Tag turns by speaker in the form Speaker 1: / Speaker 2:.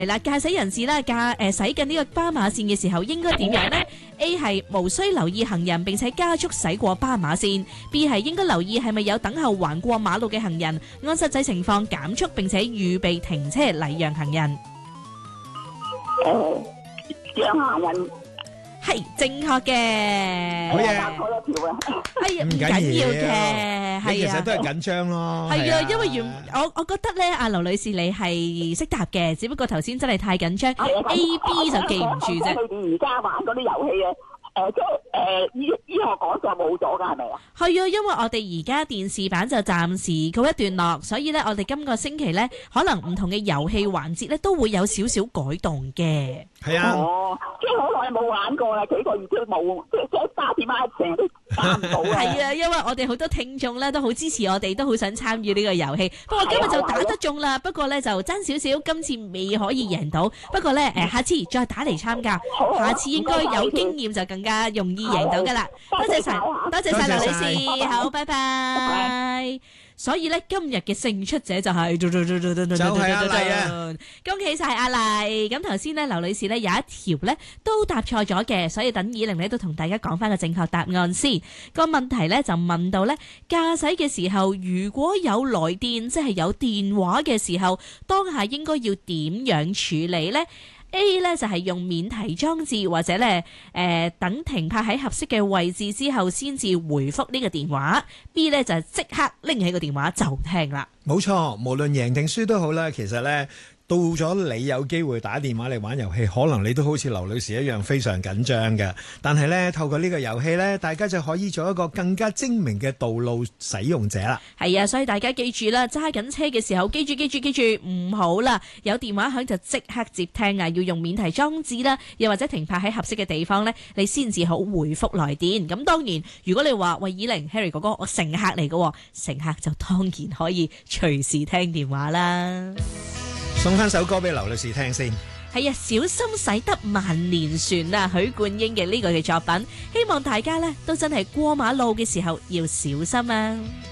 Speaker 1: 係啦，駕駛人士啦，駛緊呢個斑馬線嘅時候應該點樣呢？ A 係無需留意行人並且加速駛過斑馬線。 B 係應該留意係咪有等候橫過馬路嘅行人，按實際情況減速並且預備停車禮讓行人。
Speaker 2: 讓行人
Speaker 1: 係正確嘅。
Speaker 3: 好嘢
Speaker 2: 答錯咗條啊！
Speaker 1: 哎呀，唔
Speaker 3: 唔緊
Speaker 1: 緊要
Speaker 3: 要
Speaker 1: 嘅，
Speaker 3: 你其
Speaker 1: 係啊。
Speaker 3: 實都係緊張咯。
Speaker 1: 係啊，因為我覺得咧，阿劉女士你係識答嘅，只不過頭先真係太緊張，A、B 就記唔住啫。
Speaker 2: 佢哋而家玩嗰啲遊戲啊，即係醫學講座冇咗㗎，係咪啊？
Speaker 1: 係啊，因為我哋而家電視版就暫時告一段落，所以咧我哋今個星期咧可能唔同嘅遊戲環節咧都會有少少改動嘅。
Speaker 3: 係啊，
Speaker 2: 哦，即係好耐冇玩過啦，幾個月都冇，即係打電話成日都打唔到啊！
Speaker 1: 係啊，因為我哋好多聽眾咧都好支持我哋，都好想參與呢個遊戲。不過今日就打得中啦，不過咧就爭少少，今次未可以贏到。不過咧下次再打嚟參加，下次應該有經驗就更加容易贏到噶啦。多謝晒，多謝晒劉女士，好，拜拜。所以咧，今日嘅勝出者就係
Speaker 3: 就係阿麗啊！
Speaker 1: 恭喜晒阿麗。咁頭先咧，劉女士咧有一條咧都答錯咗嘅，所以等以玲咧都同大家講翻個正確答案先。個問題咧就問到咧，駕駛嘅時候如果有來電，即係有電話嘅時候，當下應該要點樣處理呢？A 咧就係用免提裝置，或者咧等停泊喺合適嘅位置之後先至回覆呢個電話。B 咧就係即刻拎起個電話就聽啦。
Speaker 3: 冇錯，無論贏定輸都好啦，其實呢，到咗你有機會打電話嚟玩遊戲，可能你都好似劉女士一樣非常緊張嘅。但係呢，透過呢個遊戲呢，大家就可以做一個更加精明嘅道路使用者啦。
Speaker 1: 係啊，所以大家記住啦，揸緊車嘅時候，記住唔好啦，有電話響就即刻接聽啊，要用免提裝置啦，又或者停泊喺合適嘅地方呢，你先至好回覆來電。咁當然，如果你話喂，以玲 Harry 哥哥，我乘客嚟嘅，乘客就當然可以隨時聽電話啦。
Speaker 3: 送翻首歌俾劉女士聽先。
Speaker 1: 係啊，小心駛得萬年船啊，許冠英嘅呢個嘅作品，希望大家呢都真係過馬路嘅時候要小心啊。